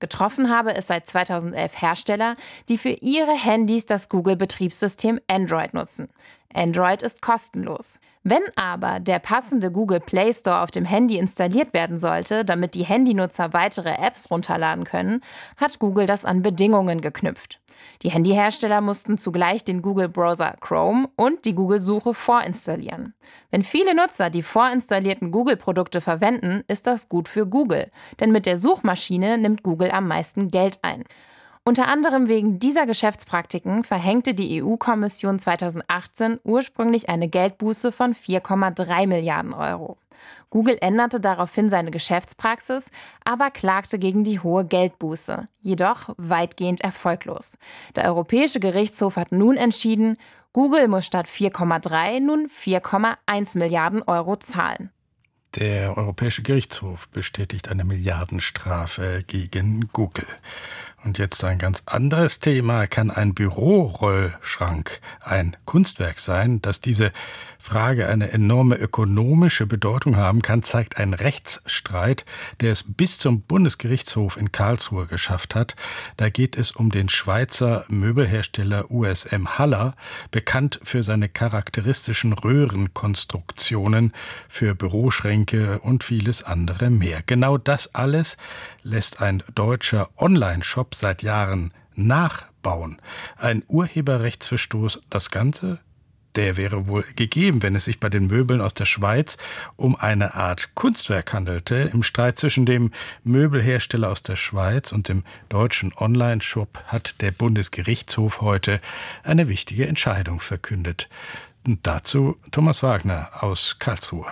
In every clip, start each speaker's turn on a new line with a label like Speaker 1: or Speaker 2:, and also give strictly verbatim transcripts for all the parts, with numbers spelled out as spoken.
Speaker 1: Getroffen habe es seit zweitausendelf Hersteller, die für ihre Handys das Google-Betriebssystem Android nutzen. Android ist kostenlos. Wenn aber der passende Google Play Store auf dem Handy installiert werden sollte, damit die Handynutzer weitere Apps runterladen können, hat Google das an Bedingungen geknüpft. Die Handyhersteller mussten zugleich den Google-Browser Chrome und die Google-Suche vorinstallieren. Wenn viele Nutzer die vorinstallierten Google-Produkte verwenden, ist das gut für Google, denn mit der Suchmaschine nimmt Google am meisten Geld ein. Unter anderem wegen dieser Geschäftspraktiken verhängte die E U-Kommission zweitausendachtzehn ursprünglich eine Geldbuße von vier Komma drei Milliarden Euro. Google änderte daraufhin seine Geschäftspraxis, aber klagte gegen die hohe Geldbuße, jedoch weitgehend erfolglos. Der Europäische Gerichtshof hat nun entschieden, Google muss statt vier Komma drei nun vier Komma eins Milliarden Euro zahlen.
Speaker 2: Der Europäische Gerichtshof bestätigt eine Milliardenstrafe gegen Google. Und jetzt ein ganz anderes Thema. Kann ein Bürorollschrank ein Kunstwerk sein? Dass diese Frage eine enorme ökonomische Bedeutung haben kann, zeigt ein Rechtsstreit, der es bis zum Bundesgerichtshof in Karlsruhe geschafft hat. Da geht es um den Schweizer Möbelhersteller U S M Haller, bekannt für seine charakteristischen Röhrenkonstruktionen für Büroschränke und vieles andere mehr. Genau das alles lässt ein deutscher Online-Shop seit Jahren nachbauen. Ein Urheberrechtsverstoß, das Ganze? Der wäre wohl gegeben, wenn es sich bei den Möbeln aus der Schweiz um eine Art Kunstwerk handelte. Im Streit zwischen dem Möbelhersteller aus der Schweiz und dem deutschen Online-Shop hat der Bundesgerichtshof heute eine wichtige Entscheidung verkündet. Und dazu Thomas Wagner aus Karlsruhe.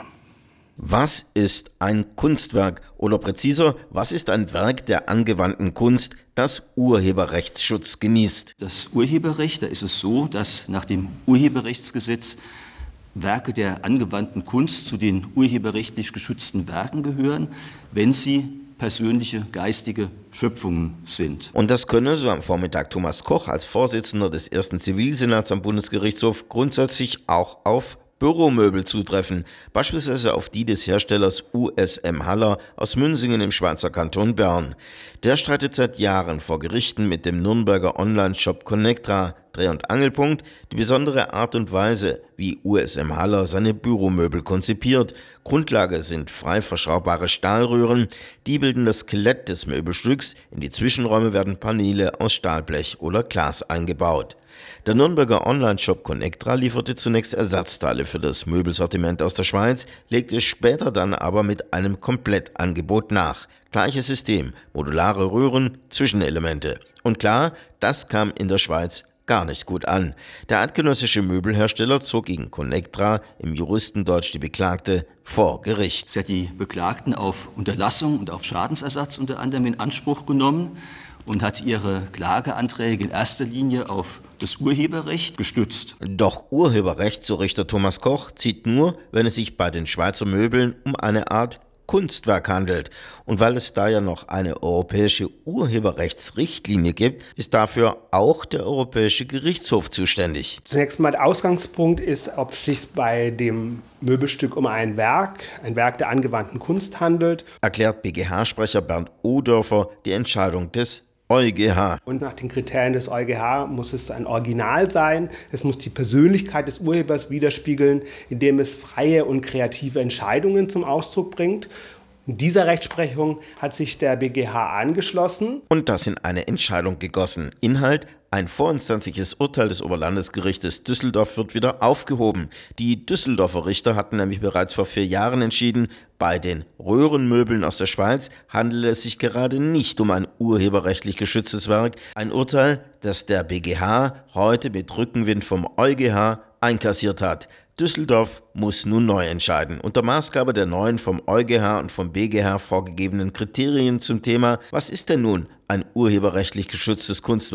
Speaker 3: Was ist ein Kunstwerk? Oder präziser, was ist ein Werk der angewandten Kunst, das Urheberrechtsschutz genießt?
Speaker 4: Das Urheberrecht, da ist es so, dass nach dem Urheberrechtsgesetz Werke der angewandten Kunst zu den urheberrechtlich geschützten Werken gehören, wenn sie persönliche geistige Schöpfungen sind.
Speaker 3: Und das könne, so am Vormittag Thomas Koch als Vorsitzender des ersten Zivilsenats am Bundesgerichtshof, grundsätzlich auch auf Büromöbel zutreffen, beispielsweise auf die des Herstellers U S M Haller aus Münsingen im Schweizer Kanton Bern. Der streitet seit Jahren vor Gerichten mit dem Nürnberger Online-Shop Connectra. Dreh- und Angelpunkt die besondere Art und Weise, wie U S M Haller seine Büromöbel konzipiert. Grundlage sind frei verschraubbare Stahlröhren, die bilden das Skelett des Möbelstücks, in die Zwischenräume werden Paneele aus Stahlblech oder Glas eingebaut. Der Nürnberger Online-Shop Connectra lieferte zunächst Ersatzteile für das Möbelsortiment aus der Schweiz, legte später dann aber mit einem Komplettangebot nach. Gleiches System, modulare Röhren, Zwischenelemente. Und klar, das kam in der Schweiz gar nicht gut an. Der eidgenössische Möbelhersteller zog gegen Connectra, im Juristendeutsch die Beklagte, vor Gericht.
Speaker 4: Sie hat die Beklagten auf Unterlassung und auf Schadensersatz unter anderem in Anspruch genommen und hat ihre Klageanträge in erster Linie auf das Urheberrecht gestützt.
Speaker 3: Doch Urheberrecht, so Richter Thomas Koch, zieht nur, wenn es sich bei den Schweizer Möbeln um eine Art Kunstwerk handelt. Und weil es da ja noch eine europäische Urheberrechtsrichtlinie gibt, ist dafür auch der Europäische Gerichtshof zuständig.
Speaker 5: Zunächst mal der Ausgangspunkt ist, ob es sich bei dem Möbelstück um ein Werk, ein Werk der angewandten Kunst handelt.
Speaker 3: Erklärt B G H-Sprecher Bernd Odörfer die Entscheidung des EuGH.
Speaker 5: Und nach den Kriterien des EuGH muss es ein Original sein. Es muss die Persönlichkeit des Urhebers widerspiegeln, indem es freie und kreative Entscheidungen zum Ausdruck bringt. In dieser Rechtsprechung hat sich der B G H angeschlossen.
Speaker 3: Und das in eine Entscheidung gegossen. Inhalt: ein vorinstanzliches Urteil des Oberlandesgerichtes Düsseldorf wird wieder aufgehoben. Die Düsseldorfer Richter hatten nämlich bereits vor vier Jahren entschieden, bei den Röhrenmöbeln aus der Schweiz handelt es sich gerade nicht um ein urheberrechtlich geschütztes Werk. Ein Urteil, das der B G H heute mit Rückenwind vom EuGH einkassiert hat. Düsseldorf muss nun neu entscheiden. Unter Maßgabe der neuen vom EuGH und vom B G H vorgegebenen Kriterien zum Thema, was ist denn nun ein urheberrechtlich geschütztes Kunstwerk?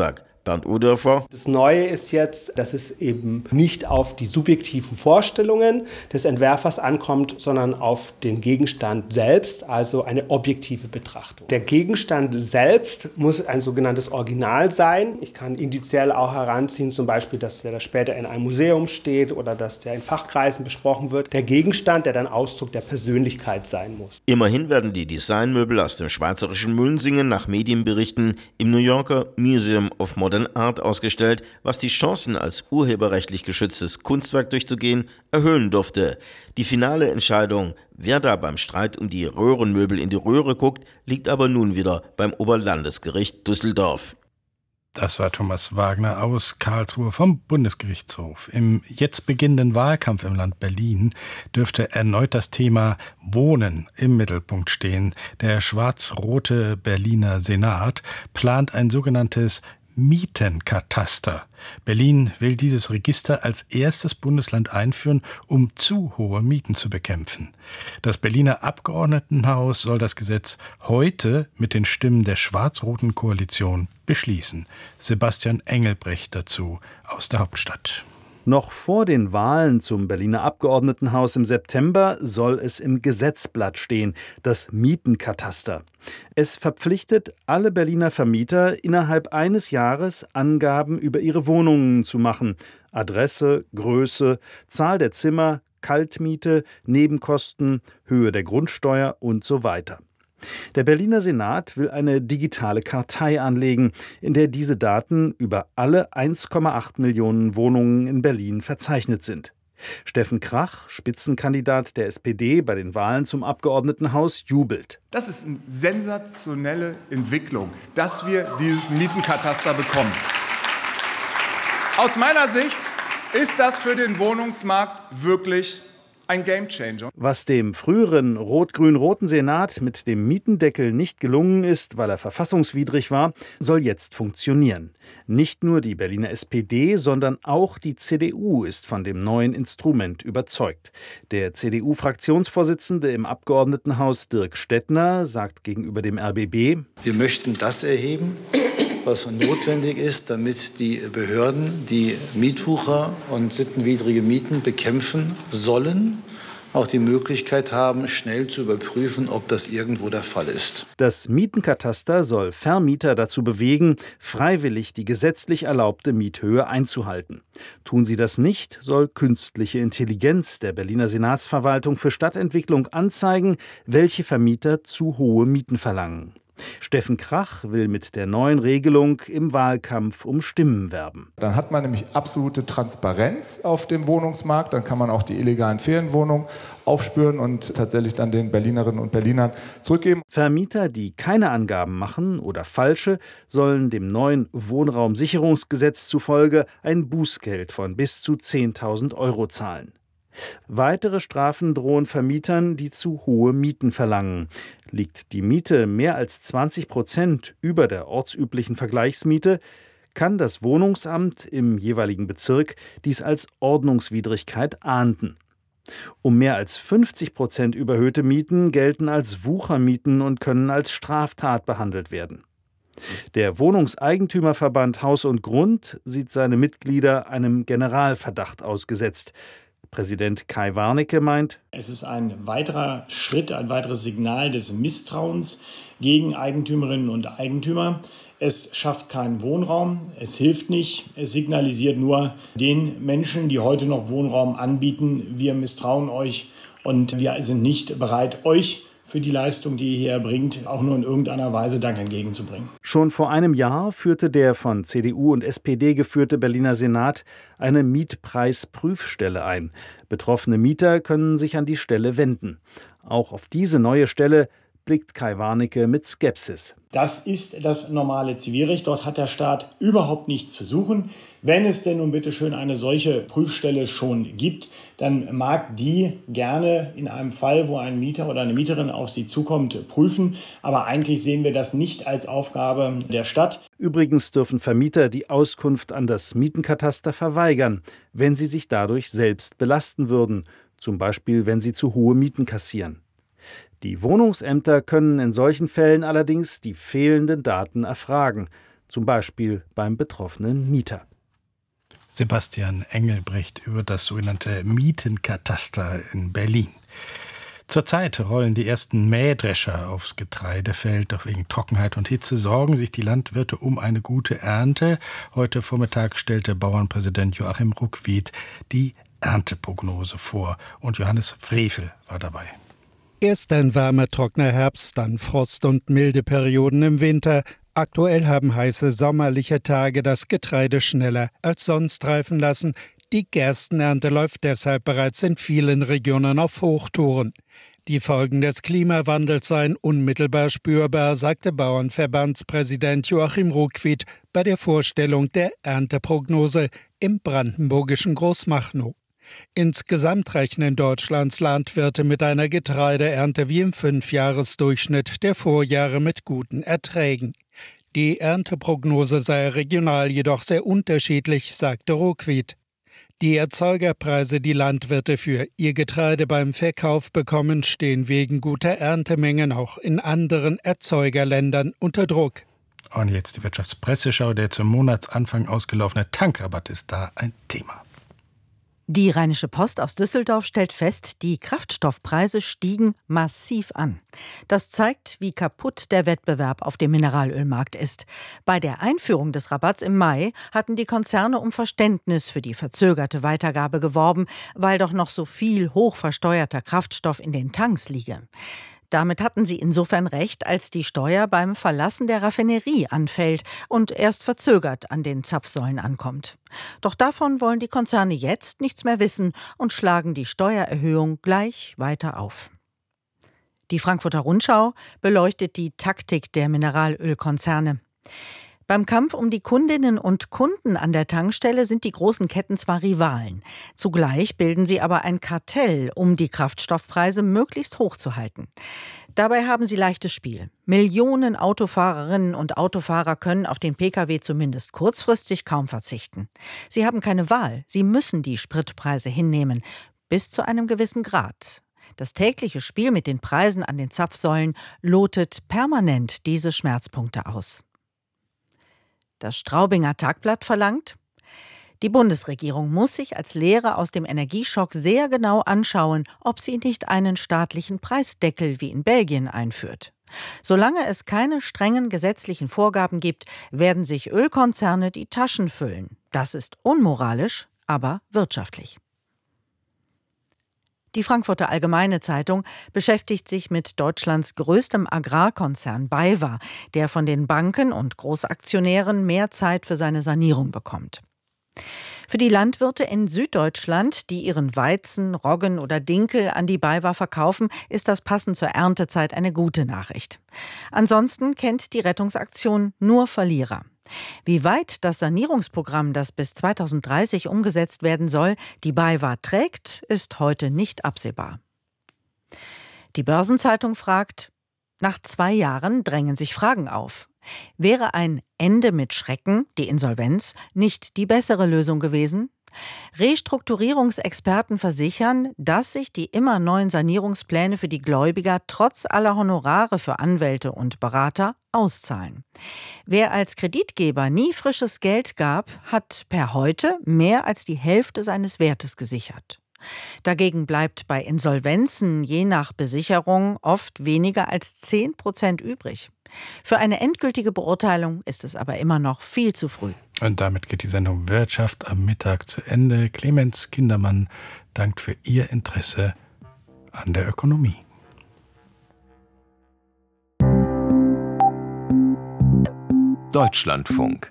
Speaker 3: Bernd Odörfer.
Speaker 5: Das Neue ist jetzt, dass es eben nicht auf die subjektiven Vorstellungen des Entwerfers ankommt, sondern auf den Gegenstand selbst, also eine objektive Betrachtung. Der Gegenstand selbst muss ein sogenanntes Original sein. Ich kann indiziell auch heranziehen, zum Beispiel, dass der später in einem Museum steht oder dass der in Fachkreisen besprochen wird. Der Gegenstand, der dann Ausdruck der Persönlichkeit sein muss.
Speaker 3: Immerhin werden die Designmöbel aus dem schweizerischen Münsingen nach Medienberichten im New Yorker Museum of Modern Art ausgestellt, was die Chancen, als urheberrechtlich geschütztes Kunstwerk durchzugehen, erhöhen dürfte. Die finale Entscheidung, wer da beim Streit um die Röhrenmöbel in die Röhre guckt, liegt aber nun wieder beim Oberlandesgericht Düsseldorf.
Speaker 2: Das war Thomas Wagner aus Karlsruhe vom Bundesgerichtshof. Im jetzt beginnenden Wahlkampf im Land Berlin dürfte erneut das Thema Wohnen im Mittelpunkt stehen. Der schwarz-rote Berliner Senat plant ein sogenanntes Mietenkataster. Berlin will dieses Register als erstes Bundesland einführen, um zu hohe Mieten zu bekämpfen. Das Berliner Abgeordnetenhaus soll das Gesetz heute mit den Stimmen der schwarz-roten Koalition beschließen. Sebastian Engelbrecht dazu aus der Hauptstadt.
Speaker 6: Noch vor den Wahlen zum Berliner Abgeordnetenhaus im September soll es im Gesetzblatt stehen, das Mietenkataster. Es verpflichtet alle Berliner Vermieter, innerhalb eines Jahres Angaben über ihre Wohnungen zu machen. Adresse, Größe, Zahl der Zimmer, Kaltmiete, Nebenkosten, Höhe der Grundsteuer und so weiter. Der Berliner Senat will eine digitale Kartei anlegen, in der diese Daten über alle eins Komma acht Millionen Wohnungen in Berlin verzeichnet sind. Steffen Krach, Spitzenkandidat der S P D bei den Wahlen zum Abgeordnetenhaus, jubelt.
Speaker 7: Das ist eine sensationelle Entwicklung, dass wir dieses Mietenkataster bekommen. Aus meiner Sicht ist das für den Wohnungsmarkt wirklich ein Gamechanger.
Speaker 6: Was dem früheren rot-grün-roten Senat mit dem Mietendeckel nicht gelungen ist, weil er verfassungswidrig war, soll jetzt funktionieren. Nicht nur die Berliner S P D, sondern auch die C D U ist von dem neuen Instrument überzeugt. Der C D U-Fraktionsvorsitzende im Abgeordnetenhaus Dirk Stettner sagt gegenüber dem R B B:
Speaker 8: Wir möchten das erheben, was notwendig ist, damit die Behörden die Mietwucher und sittenwidrige Mieten bekämpfen sollen, auch die Möglichkeit haben, schnell zu überprüfen, ob das irgendwo der Fall ist.
Speaker 6: Das Mietenkataster soll Vermieter dazu bewegen, freiwillig die gesetzlich erlaubte Miethöhe einzuhalten. Tun sie das nicht, soll künstliche Intelligenz der Berliner Senatsverwaltung für Stadtentwicklung anzeigen, welche Vermieter zu hohe Mieten verlangen. Steffen Krach will mit der neuen Regelung im Wahlkampf um Stimmen werben.
Speaker 9: Dann hat man nämlich absolute Transparenz auf dem Wohnungsmarkt. Dann kann man auch die illegalen Ferienwohnungen aufspüren und tatsächlich dann den Berlinerinnen und Berlinern zurückgeben.
Speaker 6: Vermieter, die keine Angaben machen oder falsche, sollen dem neuen Wohnraumsicherungsgesetz zufolge ein Bußgeld von bis zu zehntausend Euro zahlen. Weitere Strafen drohen Vermietern, die zu hohe Mieten verlangen. Liegt die Miete mehr als zwanzig Prozent über der ortsüblichen Vergleichsmiete, kann das Wohnungsamt im jeweiligen Bezirk dies als Ordnungswidrigkeit ahnden. Um mehr als fünfzig Prozent überhöhte Mieten gelten als Wuchermieten und können als Straftat behandelt werden. Der Wohnungseigentümerverband Haus und Grund sieht seine Mitglieder einem Generalverdacht ausgesetzt. Präsident Kai Warnecke meint:
Speaker 10: Es ist ein weiterer Schritt, ein weiteres Signal des Misstrauens gegen Eigentümerinnen und Eigentümer. Es schafft keinen Wohnraum, es hilft nicht, es signalisiert nur den Menschen, die heute noch Wohnraum anbieten: Wir misstrauen euch und wir sind nicht bereit, euch für die Leistung, die ihr hier erbringt, auch nur in irgendeiner Weise Dank entgegenzubringen.
Speaker 6: Schon vor einem Jahr führte der von C D U und S P D geführte Berliner Senat eine Mietpreisprüfstelle ein. Betroffene Mieter können sich an die Stelle wenden. Auch auf diese neue Stelle blickt Kai Warnecke mit Skepsis.
Speaker 10: Das ist das normale Zivilrecht. Dort hat der Staat überhaupt nichts zu suchen. Wenn es denn nun bitte schön eine solche Prüfstelle schon gibt, dann mag die gerne in einem Fall, wo ein Mieter oder eine Mieterin auf sie zukommt, prüfen. Aber eigentlich sehen wir das nicht als Aufgabe der Stadt.
Speaker 6: Übrigens dürfen Vermieter die Auskunft an das Mietenkataster verweigern, wenn sie sich dadurch selbst belasten würden, zum Beispiel wenn sie zu hohe Mieten kassieren. Die Wohnungsämter können in solchen Fällen allerdings die fehlenden Daten erfragen. zum Beispiel beim betroffenen Mieter.
Speaker 2: Sebastian Engelbrecht über das sogenannte Mietenkataster in Berlin. Zurzeit rollen die ersten Mähdrescher aufs Getreidefeld, doch wegen Trockenheit und Hitze sorgen sich die Landwirte um eine gute Ernte. Heute Vormittag stellte Bauernpräsident Joachim Ruckwied die Ernteprognose vor und Johannes Frevel war dabei.
Speaker 11: Erst ein warmer, trockener Herbst, dann Frost und milde Perioden im Winter. Aktuell haben heiße sommerliche Tage das Getreide schneller als sonst reifen lassen. Die Gerstenernte läuft deshalb bereits in vielen Regionen auf Hochtouren. Die Folgen des Klimawandels seien unmittelbar spürbar, sagte Bauernverbandspräsident Joachim Ruckwied bei der Vorstellung der Ernteprognose im brandenburgischen Großmachnow. Insgesamt rechnen Deutschlands Landwirte mit einer Getreideernte wie im Fünfjahresdurchschnitt der Vorjahre mit guten Erträgen. Die Ernteprognose sei regional jedoch sehr unterschiedlich, sagte Ruckwied. Die Erzeugerpreise, die Landwirte für ihr Getreide beim Verkauf bekommen, stehen wegen guter Erntemengen auch in anderen Erzeugerländern unter Druck.
Speaker 2: Und jetzt die Wirtschaftspresseschau. Der zum Monatsanfang ausgelaufene Tankrabatt ist da ein Thema.
Speaker 12: Die Rheinische Post aus Düsseldorf stellt fest, die Kraftstoffpreise stiegen massiv an. Das zeigt, wie kaputt der Wettbewerb auf dem Mineralölmarkt ist. Bei der Einführung des Rabatts im Mai hatten die Konzerne um Verständnis für die verzögerte Weitergabe geworben, weil doch noch so viel hochversteuerter Kraftstoff in den Tanks liege. Damit hatten sie insofern recht, als die Steuer beim Verlassen der Raffinerie anfällt und erst verzögert an den Zapfsäulen ankommt. Doch davon wollen die Konzerne jetzt nichts mehr wissen und schlagen die Steuererhöhung gleich weiter auf. Die Frankfurter Rundschau beleuchtet die Taktik der Mineralölkonzerne. Beim Kampf um die Kundinnen und Kunden an der Tankstelle sind die großen Ketten zwar Rivalen. Zugleich bilden sie aber ein Kartell, um die Kraftstoffpreise möglichst hoch zu halten. Dabei haben sie leichtes Spiel. Millionen Autofahrerinnen und Autofahrer können auf den Pkw zumindest kurzfristig kaum verzichten. Sie haben keine Wahl. Sie müssen die Spritpreise hinnehmen. Bis zu einem gewissen Grad. Das tägliche Spiel mit den Preisen an den Zapfsäulen lotet permanent diese Schmerzpunkte aus. Das Straubinger Tagblatt verlangt: Die Bundesregierung muss sich als Lehre aus dem Energieschock sehr genau anschauen, ob sie nicht einen staatlichen Preisdeckel wie in Belgien einführt. Solange es keine strengen gesetzlichen Vorgaben gibt, werden sich Ölkonzerne die Taschen füllen. Das ist unmoralisch, aber wirtschaftlich. Die Frankfurter Allgemeine Zeitung beschäftigt sich mit Deutschlands größtem Agrarkonzern BayWa, der von den Banken und Großaktionären mehr Zeit für seine Sanierung bekommt. Für die Landwirte in Süddeutschland, die ihren Weizen, Roggen oder Dinkel an die BayWa verkaufen, ist das passend zur Erntezeit eine gute Nachricht. Ansonsten kennt die Rettungsaktion nur Verlierer. Wie weit das Sanierungsprogramm, das bis zweitausenddreißig umgesetzt werden soll, die BayWa trägt, ist heute nicht absehbar. Die Börsenzeitung fragt: Nach zwei Jahren drängen sich Fragen auf. Wäre ein Ende mit Schrecken, die Insolvenz, nicht die bessere Lösung gewesen? Restrukturierungsexperten versichern, dass sich die immer neuen Sanierungspläne für die Gläubiger trotz aller Honorare für Anwälte und Berater auszahlen. Wer als Kreditgeber nie frisches Geld gab, hat per heute mehr als die Hälfte seines Wertes gesichert. Dagegen bleibt bei Insolvenzen je nach Besicherung oft weniger als zehn Prozent übrig. Für eine endgültige Beurteilung ist es aber immer noch viel zu früh.
Speaker 2: Und damit geht die Sendung Wirtschaft am Mittag zu Ende. Clemens Kindermann dankt für Ihr Interesse an der Ökonomie.
Speaker 13: Deutschlandfunk.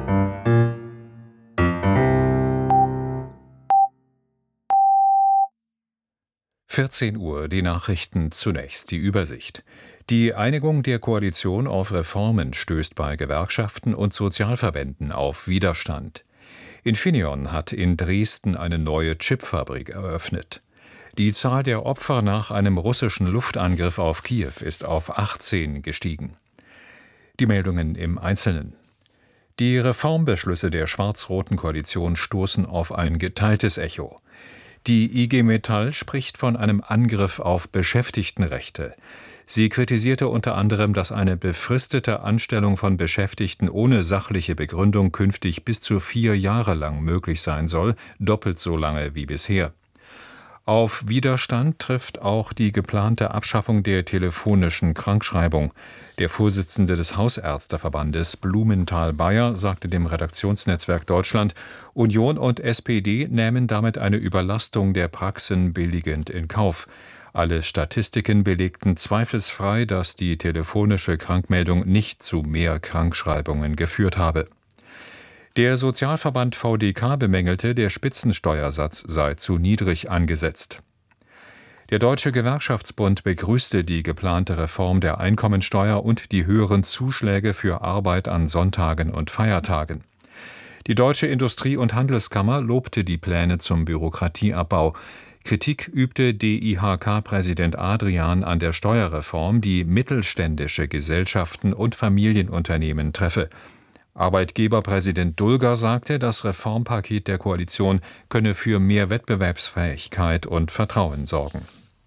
Speaker 13: vierzehn Uhr, die Nachrichten zunächst, die Übersicht. Die Einigung der Koalition auf Reformen stößt bei Gewerkschaften und Sozialverbänden auf Widerstand. Infineon hat in Dresden eine neue Chipfabrik eröffnet. Die Zahl der Opfer nach einem russischen Luftangriff auf Kiew ist auf achtzehn gestiegen. Die Meldungen im Einzelnen. Die Reformbeschlüsse der schwarz-roten Koalition stoßen auf ein geteiltes Echo. Die I G Metall spricht von einem Angriff auf Beschäftigtenrechte. Sie kritisierte unter anderem, dass eine befristete Anstellung von Beschäftigten ohne sachliche Begründung künftig bis zu vier Jahre lang möglich sein soll, doppelt so lange wie bisher. Auf Widerstand trifft auch die geplante Abschaffung der telefonischen Krankschreibung. Der Vorsitzende des Hausärzteverbandes Blumenthal-Bayer sagte dem Redaktionsnetzwerk Deutschland, Union und S P D nähmen damit eine Überlastung der Praxen billigend in Kauf. Alle Statistiken belegten zweifelsfrei, dass die telefonische Krankmeldung nicht zu mehr Krankschreibungen geführt habe. Der Sozialverband V D K bemängelte, der Spitzensteuersatz sei zu niedrig angesetzt. Der Deutsche Gewerkschaftsbund begrüßte die geplante Reform der Einkommensteuer und die höheren Zuschläge für Arbeit an Sonntagen und Feiertagen. Die Deutsche Industrie- und Handelskammer lobte die Pläne zum Bürokratieabbau. Kritik übte D I H K-Präsident Adrian an der Steuerreform, die mittelständische Gesellschaften und Familienunternehmen treffe. Arbeitgeberpräsident Dulger sagte, das Reformpaket der Koalition könne für mehr Wettbewerbsfähigkeit und Vertrauen sorgen.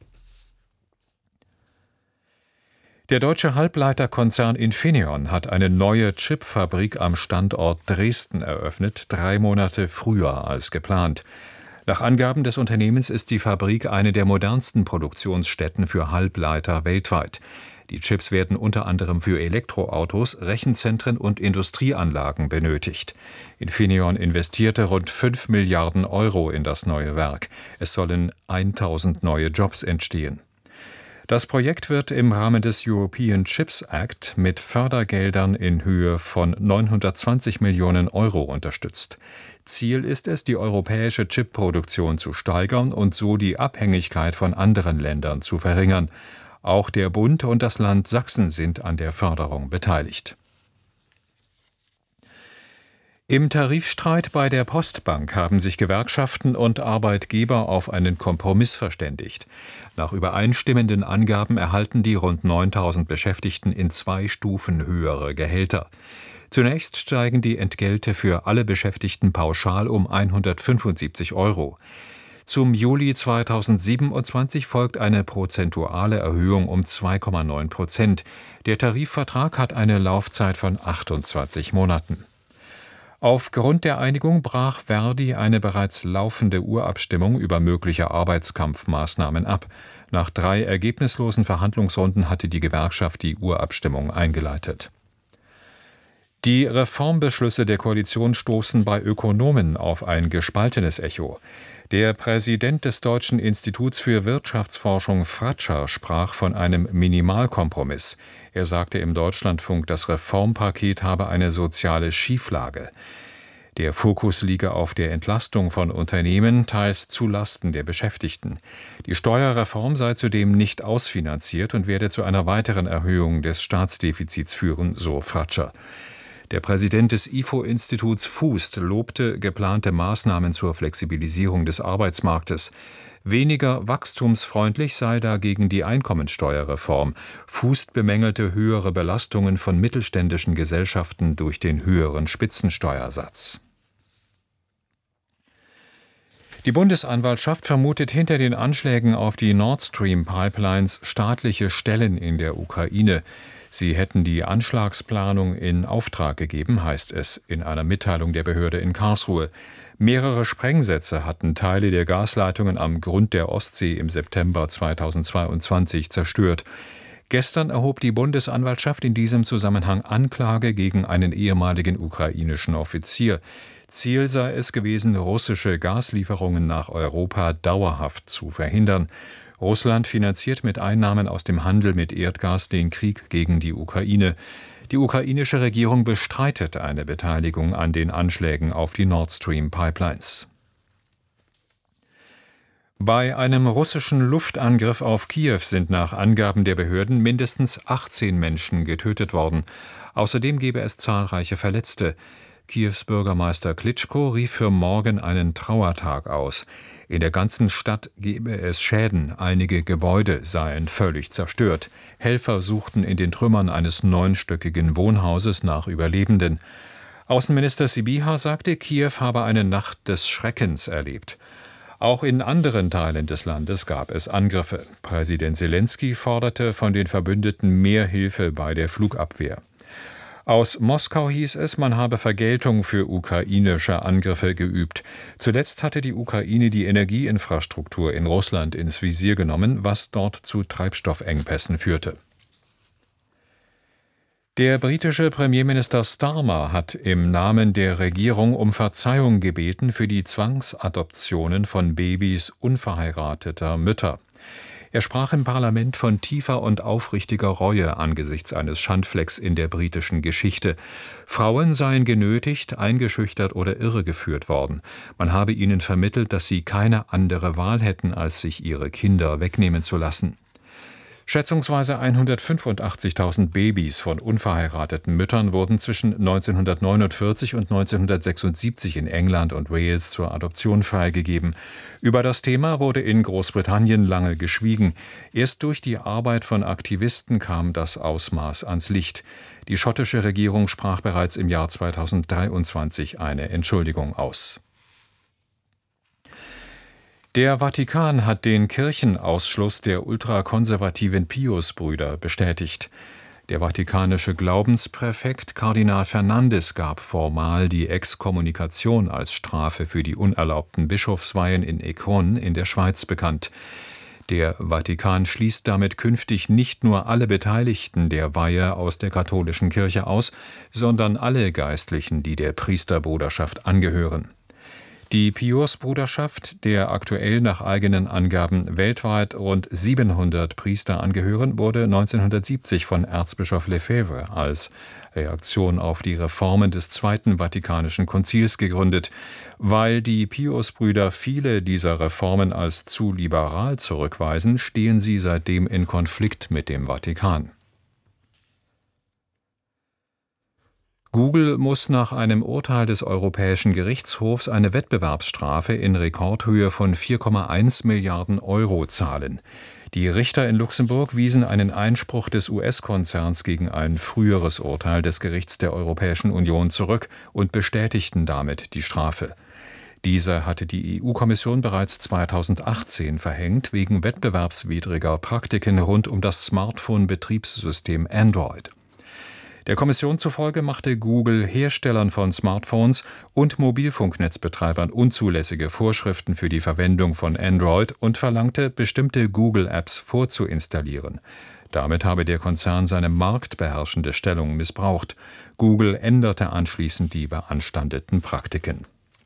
Speaker 13: Der deutsche Halbleiterkonzern Infineon hat eine neue Chipfabrik am Standort Dresden eröffnet, drei Monate früher als geplant. Nach Angaben des Unternehmens ist die Fabrik eine der modernsten Produktionsstätten für Halbleiter weltweit. Die Chips werden unter anderem für Elektroautos, Rechenzentren und Industrieanlagen benötigt. Infineon investierte rund fünf Milliarden Euro in das neue Werk. Es sollen tausend neue Jobs entstehen. Das Projekt wird im Rahmen des European Chips Act mit Fördergeldern in Höhe von neunhundertzwanzig Millionen Euro unterstützt. Ziel ist es, die europäische Chipproduktion zu steigern und so die Abhängigkeit von anderen Ländern zu verringern. Auch der Bund und das Land Sachsen sind an der Förderung beteiligt. Im Tarifstreit bei der Postbank haben sich Gewerkschaften und Arbeitgeber auf einen Kompromiss verständigt. Nach übereinstimmenden Angaben erhalten die rund neuntausend Beschäftigten in zwei Stufen höhere Gehälter. Zunächst steigen die Entgelte für alle Beschäftigten pauschal um hundertfünfundsiebzig Euro. Zum Juli zweitausendsiebenundzwanzig folgt eine prozentuale Erhöhung um zwei Komma neun Prozent. Der Tarifvertrag hat eine Laufzeit von achtundzwanzig Monaten. Aufgrund der Einigung brach Verdi eine bereits laufende Urabstimmung über mögliche Arbeitskampfmaßnahmen ab. Nach drei ergebnislosen Verhandlungsrunden hatte die Gewerkschaft die Urabstimmung eingeleitet. Die Reformbeschlüsse der Koalition stoßen bei Ökonomen auf ein gespaltenes Echo. Der Präsident des Deutschen Instituts für Wirtschaftsforschung Fratscher sprach von einem Minimalkompromiss. Er sagte im Deutschlandfunk, das Reformpaket habe eine soziale Schieflage. Der Fokus liege auf der Entlastung von Unternehmen, teils zulasten der Beschäftigten. Die Steuerreform sei zudem nicht ausfinanziert und werde zu einer weiteren Erhöhung des Staatsdefizits führen, so Fratscher. Der Präsident des I F O-Instituts Fußt lobte geplante Maßnahmen zur Flexibilisierung des Arbeitsmarktes. Weniger wachstumsfreundlich sei dagegen die Einkommensteuerreform. Fußt bemängelte höhere Belastungen von mittelständischen Gesellschaften durch den höheren Spitzensteuersatz. Die Bundesanwaltschaft vermutet hinter den Anschlägen auf die Nord Stream Pipelines staatliche Stellen in der Ukraine. Sie hätten die Anschlagsplanung in Auftrag gegeben, heißt es in einer Mitteilung der Behörde in Karlsruhe. Mehrere Sprengsätze hatten Teile der Gasleitungen am Grund der Ostsee im September zweitausendzweiundzwanzig zerstört. Gestern erhob die Bundesanwaltschaft in diesem Zusammenhang Anklage gegen einen ehemaligen ukrainischen Offizier. Ziel sei es gewesen, russische Gaslieferungen nach Europa dauerhaft zu verhindern. Russland finanziert mit Einnahmen aus dem Handel mit Erdgas den Krieg gegen die Ukraine. Die ukrainische Regierung bestreitet eine Beteiligung an den Anschlägen auf die Nord Stream Pipelines. Bei einem russischen Luftangriff auf Kiew sind nach Angaben der Behörden mindestens achtzehn Menschen getötet worden. Außerdem gebe es zahlreiche Verletzte. Kiews Bürgermeister Klitschko rief für morgen einen Trauertag aus. In der ganzen Stadt gebe es Schäden, einige Gebäude seien völlig zerstört. Helfer suchten in den Trümmern eines neunstöckigen Wohnhauses nach Überlebenden. Außenminister Sybiha sagte, Kiew habe eine Nacht des Schreckens erlebt. Auch in anderen Teilen des Landes gab es Angriffe. Präsident Selenskyj forderte von den Verbündeten mehr Hilfe bei der Flugabwehr. Aus Moskau hieß es, man habe Vergeltung für ukrainische Angriffe geübt. Zuletzt hatte die Ukraine die Energieinfrastruktur in Russland ins Visier genommen, was dort zu Treibstoffengpässen führte. Der britische Premierminister Starmer hat im Namen der Regierung um Verzeihung gebeten für die Zwangsadoptionen von Babys unverheirateter Mütter. Er sprach im Parlament von tiefer und aufrichtiger Reue angesichts eines Schandflecks in der britischen Geschichte. Frauen seien genötigt, eingeschüchtert oder irregeführt worden. Man habe ihnen vermittelt, dass sie keine andere Wahl hätten, als sich ihre Kinder wegnehmen zu lassen. Schätzungsweise hundertfünfundachtzigtausend Babys von unverheirateten Müttern wurden zwischen neunzehnhundertneunundvierzig und neunzehnhundertsechsundsiebzig in England und Wales zur Adoption freigegeben. Über das Thema wurde in Großbritannien lange geschwiegen. Erst durch die Arbeit von Aktivisten kam das Ausmaß ans Licht. Die schottische Regierung sprach bereits im Jahr zweitausenddreiundzwanzig eine Entschuldigung aus. Der Vatikan hat den Kirchenausschluss der ultrakonservativen Pius-Brüder bestätigt. Der vatikanische Glaubenspräfekt Kardinal Fernandes gab formal die Exkommunikation als Strafe für die unerlaubten Bischofsweihen in Écône in der Schweiz bekannt. Der Vatikan schließt damit künftig nicht nur alle Beteiligten der Weihe aus der katholischen Kirche aus, sondern alle Geistlichen, die der Priesterbruderschaft angehören. Die Pius-Bruderschaft, der aktuell nach eigenen Angaben weltweit rund siebenhundert Priester angehören, wurde neunzehnhundertsiebzig von Erzbischof Lefebvre als Reaktion auf die Reformen des Zweiten Vatikanischen Konzils gegründet. Weil die Pius-Brüder viele dieser Reformen als zu liberal zurückweisen, stehen sie seitdem in Konflikt mit dem Vatikan. Google muss nach einem Urteil des Europäischen Gerichtshofs eine Wettbewerbsstrafe in Rekordhöhe von vier Komma eins Milliarden Euro zahlen. Die Richter in Luxemburg wiesen einen Einspruch des U S-Konzerns gegen ein früheres Urteil des Gerichts der Europäischen Union zurück und bestätigten damit die Strafe. Diese hatte die E U-Kommission bereits zweitausendachtzehn verhängt wegen wettbewerbswidriger Praktiken rund um das Smartphone-Betriebssystem Android. Der Kommission zufolge machte Google Herstellern von Smartphones und Mobilfunknetzbetreibern unzulässige Vorschriften für die Verwendung von Android und verlangte, bestimmte Google-Apps vorzuinstallieren. Damit habe der Konzern seine marktbeherrschende Stellung missbraucht. Google änderte anschließend die beanstandeten Praktiken.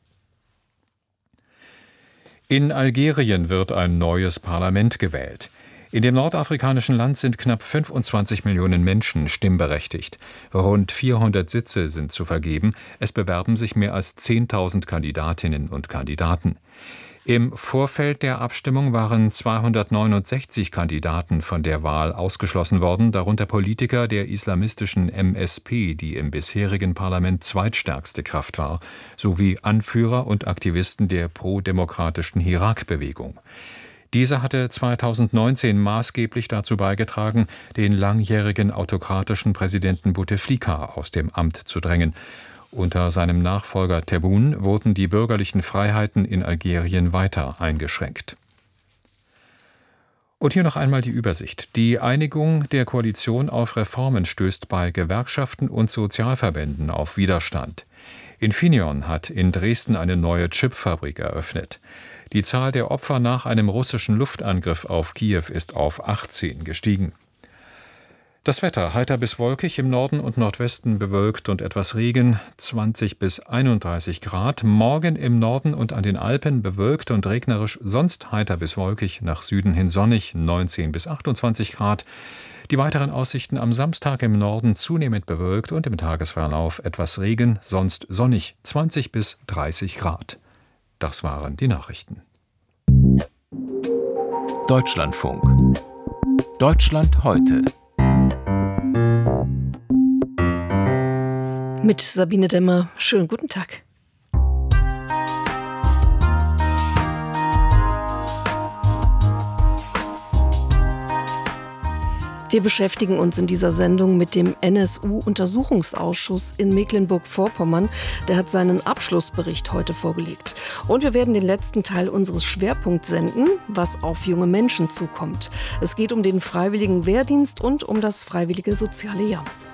Speaker 13: In Algerien wird ein neues Parlament gewählt. In dem nordafrikanischen Land sind knapp fünfundzwanzig Millionen Menschen stimmberechtigt. Rund vierhundert Sitze sind zu vergeben. Es bewerben sich mehr als zehntausend Kandidatinnen und Kandidaten. Im Vorfeld der Abstimmung waren zweihundertneunundsechzig Kandidaten von der Wahl ausgeschlossen worden, darunter Politiker der islamistischen M S P, die im bisherigen Parlament zweitstärkste Kraft war, sowie Anführer und Aktivisten der pro-demokratischen Hirak-Bewegung. Diese hatte zweitausendneunzehn maßgeblich dazu beigetragen, den langjährigen autokratischen Präsidenten Bouteflika aus dem Amt zu drängen. Unter seinem Nachfolger Tebboune wurden die bürgerlichen Freiheiten in Algerien weiter eingeschränkt. Und hier noch einmal die Übersicht. Die Einigung der Koalition auf Reformen stößt bei Gewerkschaften und Sozialverbänden auf Widerstand. Infineon hat in Dresden eine neue Chipfabrik eröffnet. Die Zahl der Opfer nach einem russischen Luftangriff auf Kiew ist auf achtzehn gestiegen. Das Wetter heiter bis wolkig, im Norden und Nordwesten bewölkt und etwas Regen, zwanzig bis einunddreißig Grad. Morgen im Norden und an den Alpen bewölkt und regnerisch, sonst heiter bis wolkig, nach Süden hin sonnig, neunzehn bis achtundzwanzig Grad. Die weiteren Aussichten am Samstag im Norden zunehmend bewölkt und im Tagesverlauf etwas Regen, sonst sonnig, zwanzig bis dreißig Grad. Das waren die Nachrichten.
Speaker 14: Deutschlandfunk. Deutschland heute.
Speaker 15: Mit Sabine Demmer. Schönen guten Tag. Wir beschäftigen uns in dieser Sendung mit dem N S U-Untersuchungsausschuss in Mecklenburg-Vorpommern. Der hat seinen Abschlussbericht heute vorgelegt. Und wir werden den letzten Teil unseres Schwerpunkts senden, was auf junge Menschen zukommt. Es geht um den freiwilligen Wehrdienst und um das freiwillige soziale Jahr.